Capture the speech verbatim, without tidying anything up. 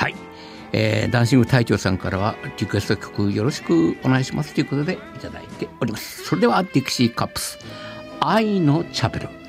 はい、えー、ダンシング隊長さんからはリクエスト曲よろしくお願いしますということでいただいております。それではディクシーカップス愛のチャペル。